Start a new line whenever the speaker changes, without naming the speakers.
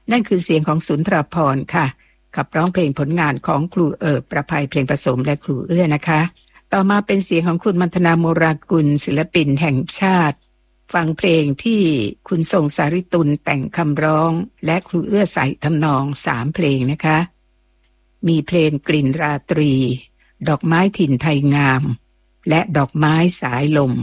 นั่นคือเสียงของสุนทรภรณ์ค่ะขับร้องเพลงผลงานของครูประภัยเพลงผสมและครูเอื้อนะคะต่อมาเป็นเสียงของคุณมัณฑนาโมรากุลศิลปินแห่งชาติฟังเพลงที่คุณทรงสาริตุลแต่งคำร้องและครูเอื้อใส่ทำนอง3เพลงนะคะมีเพลงกลิ่นราตรีดอกไม้ถิ่นไทยงามและดอกไม้สายลม